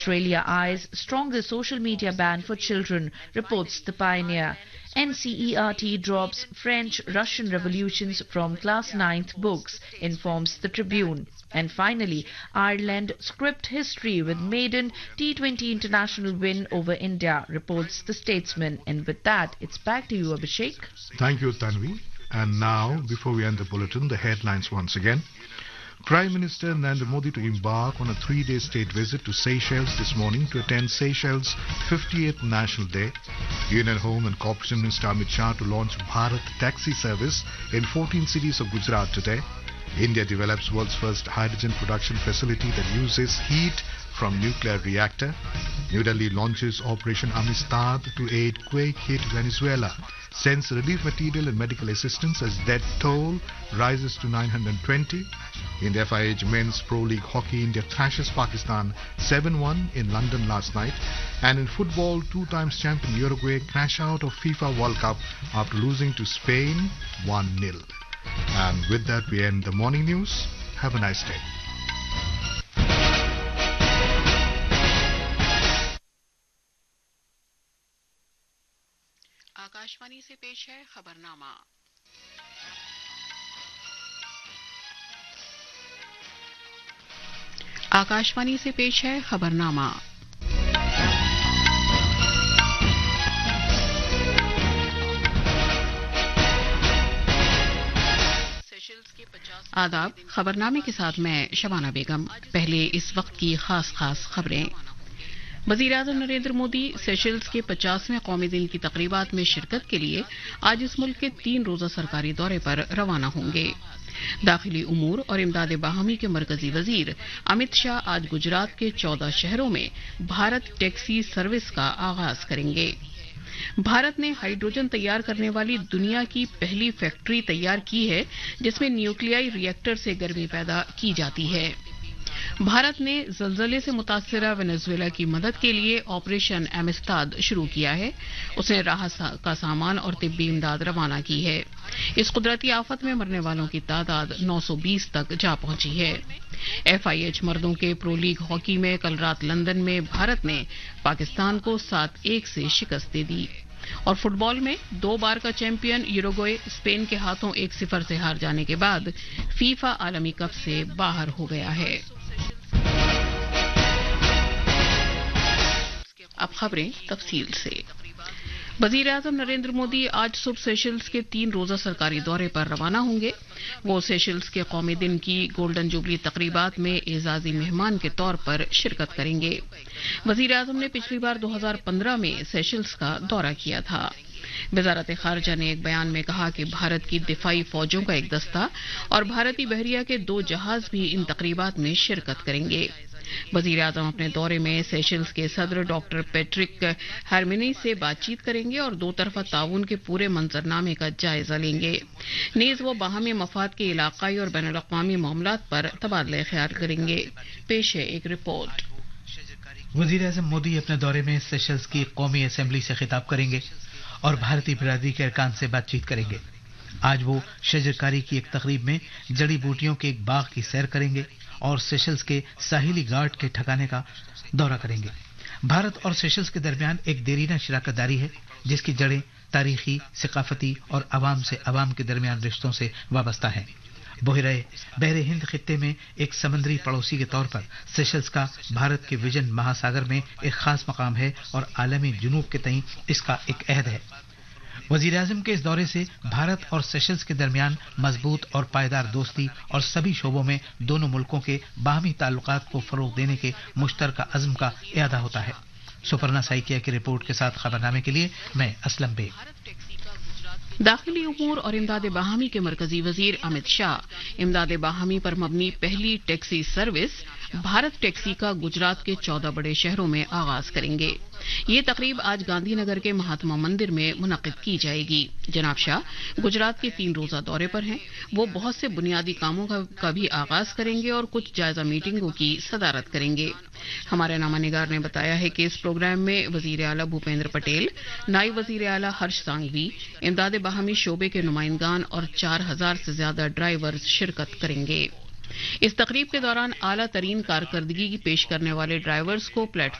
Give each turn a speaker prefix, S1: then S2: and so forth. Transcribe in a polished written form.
S1: Australia eyes stronger social media ban for children, reports The Pioneer. NCERT drops French-Russian revolutions from class 9th books, informs The Tribune. And finally, Ireland script history with maiden T20 international win over India, reports The Statesman. And with that, it's back to you, Abhishek.
S2: Thank you, Tanvi. And now, before we end the bulletin, the headlines once again. Prime Minister Narendra Modi to embark on a 3-day state visit to Seychelles this morning to attend Seychelles' 58th National Day. Union Home and Corporation Minister Amit Shah to launch Bharat Taxi service in 14 cities of Gujarat today. India develops world's first hydrogen production facility that uses heat from nuclear reactor. New Delhi launches Operation Amistad to aid quake-hit Venezuela. Sends relief material and medical assistance as death toll rises to 920. In the FIH Men's Pro League Hockey, India thrashes Pakistan 7-1 in London last night. And in football, 2-time champion Uruguay crash out of FIFA World Cup after losing to Spain 1-0. And with that, we end the morning news. Have a nice day.
S3: Akashvani से पेश है खबरनामा। आकाशवाणी से पेश है खबरनामा। आदाब, खबरनामे के साथ मैं शबाना बेगम। पहले इस वक्त की खास खबरें। वज़ीर-ए-आज़म नरेंद्र मोदी सेशल्स के 50वें कौमी दिन की तकरीबात में शिरकत के लिए आज इस मुल्क के 3 रोज़ा सरकारी दौरे पर रवाना होंगे। दाखिली उमूर और इमदाद बाहमी के मरकजी वजीर अमित शाह आज गुजरात के 14 शहरों में भारत टैक्सी सर्विस का आगाज करेंगे। भारत ने हाइड्रोजन तैयार करने वाली दुनिया की पहली फैक्ट्री तैयार की है, जिसमें न्यूक्लियाई रिएक्टर से गर्मी पैदा की जाती है। भारत ने जलजले से मुतासरा वेनेजुएला की मदद के लिए ऑपरेशन एमिस्ताद शुरू किया है। उसने राहत का सामान और तिब्बी इमदाद रवाना की है। इस कुदरती आफत में मरने वालों की तादाद 920 तक जा पहुंची है। FIH मर्दों के प्रो लीग हॉकी में कल रात लंदन में भारत ने पाकिस्तान को 7-1 से शिकस्त दे दी। और फुटबॉल में 2 बार का चैंपियन यूरुग्वे स्पेन के हाथों 1-0 से हार जाने के बाद फीफा आलमी कप से बाहर हो गया है। अब खबरें तफसील से। वज़ीर-ए-आज़म नरेंद्र मोदी आज सुबह सेशल्स के 3 रोज़ा सरकारी दौरे पर रवाना होंगे। वो सेशल्स के कौमी दिन की गोल्डन जुबली तकरीबात में एजाजी मेहमान के तौर पर शिरकत करेंगे। वज़ीर-ए-आज़म ने पिछली बार 2015 में सेशल्स का दौरा किया था। वज़ारत ख़ारिजा ने एक बयान में कहा कि भारत की दिफाई फौजों का एक दस्ता और भारतीय बहरिया के 2 जहाज भी इन तकरीबात में शिरकत करेंगे। वज़ीर-ए-आज़म अपने दौरे में सेशल्स के सदर डॉक्टर पैट्रिक हार्मिनी से बातचीत करेंगे और 2 तरफ़ा ताउन के पूरे मंजरनामे का जायजा लेंगे। नीज़ वो बाहमी मफाद के इलाकाई और बैनुल अक़वामी मामलात पर तबादला ख्याल करेंगे। पेश है एक रिपोर्ट।
S4: वज़ीर-ए-आज़म मोदी अपने दौरे में सेशल्स की कौमी असेंबली से खिताब करेंगे और भारतीय बिरादरी के अरकान से बातचीत करेंगे। आज वो शजरकारी की एक तकरीब में जड़ी बूटियों के एक बाग की सैर करेंगे और सेशल्स के साहिली घाट के ठिकाने का दौरा करेंगे। भारत और सेशल्स के दरमियान एक देरीना शराकतदारी है, जिसकी जड़ें तारीखी, सकाफती और अवाम से अवाम के दरमियान रिश्तों से वाबस्ता है। बहरे हिंद खित्ते में एक समंदरी पड़ोसी के तौर पर सेशल्स का भारत के विजन महासागर में एक खास मकाम है और आलमी जुनूब के तईं इसका एक अहद है। वज़ीर-ए-आज़म के इस दौरे से भारत और सेशल्स के दरमियान मजबूत और पायदार दोस्ती और सभी शोबों में दोनों मुल्कों के बाहमी ताल्लुकात को फरोग देने के मुश्तरका अज़्म का इयादा होता है। सुपर्णा साइकिया की रिपोर्ट के साथ खबरनामे के लिए मैं असलम बेग।
S3: दाखिली उमूर और इमदाद बाहमी के मरकजी वजीर अमित शाह इमदाद बाहमी पर मबनी पहली टैक्सी सर्विस भारत टैक्सी का गुजरात के 14 बड़े शहरों में आगाज करेंगे। ये तकरीब आज गांधीनगर के महात्मा मंदिर में मुनक्किद की जाएगी। जनाब शाह गुजरात के 3 रोजा दौरे पर हैं। वो बहुत से बुनियादी कामों का भी आगाज करेंगे और कुछ जायजा मीटिंगों की सदारत करेंगे। हमारे नामानिगार ने बताया है कि इस प्रोग्राम में वजीर आला भूपेंद्र पटेल, नायब वजीर आला हर्ष सांघवी, इमदाद बाहमी शोबे के नुमाइंदगान और 4000 से ज्यादा ड्राइवर्स शिरकत करेंगे। اس تقریب کے دوران اعلیٰ ترین کارکردگی کی پیش کرنے والے ڈرائیورز کو پلیٹ